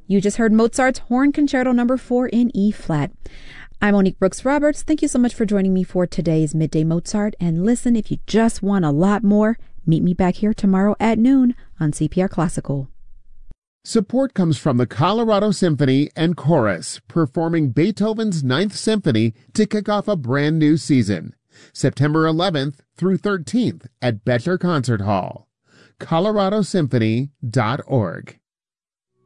You just heard Mozart's Horn Concerto No. 4 in E-flat. I'm Monique Brooks Roberts. Thank you so much for joining me for today's Midday Mozart. And listen, if you just want a lot more, meet me back here tomorrow at noon on CPR Classical. Support comes from the Colorado Symphony and Chorus, performing Beethoven's Ninth Symphony to kick off a brand new season, September 11th through 13th at Bettler Concert Hall. coloradosymphony.org